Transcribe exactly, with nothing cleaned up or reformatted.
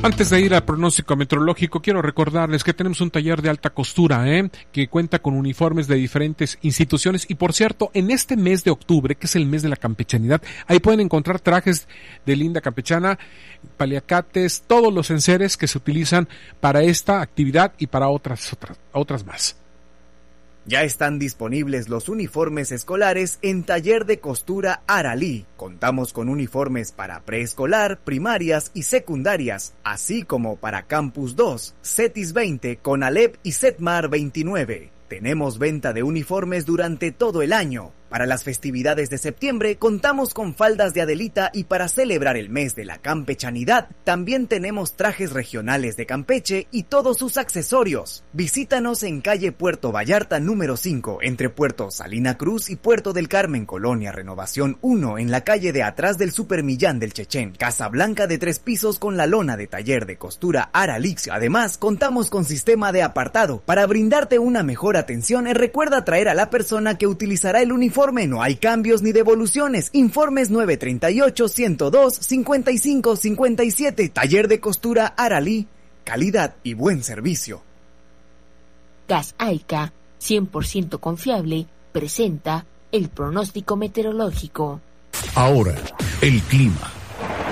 Antes de ir al pronóstico meteorológico, quiero recordarles que tenemos un taller de alta costura, ¿eh? que cuenta con uniformes de diferentes instituciones. Y por cierto, en este mes de octubre, que es el mes de la campechanidad, ahí pueden encontrar trajes de linda campechana, paliacates, todos los enseres que se utilizan para esta actividad y para otras, otras, otras más. Ya están disponibles los uniformes escolares en Taller de Costura Aralí. Contamos con uniformes para preescolar, primarias y secundarias, así como para Campus dos, CETIS veinte, CONALEP y CETMAR veintinueve. Tenemos venta de uniformes durante todo el año. Para las festividades de septiembre contamos con faldas de Adelita y para celebrar el mes de la campechanidad también tenemos trajes regionales de Campeche y todos sus accesorios. Visítanos en calle Puerto Vallarta número cinco, entre Puerto Salina Cruz y Puerto del Carmen, Colonia Renovación uno, en la calle de atrás del Supermillán del Chechén. Casa blanca de tres pisos con la lona de Taller de Costura Aralix. Además, contamos con sistema de apartado. Para brindarte una mejor atención, recuerda traer a la persona que utilizará el uniforme. No hay cambios ni devoluciones. Informes nueve treinta y ocho, ciento dos, cincuenta y cinco cincuenta y siete. Taller de Costura Aralí. Calidad y buen servicio. Gas Aica, cien por ciento confiable, presenta el pronóstico meteorológico. Ahora, el clima.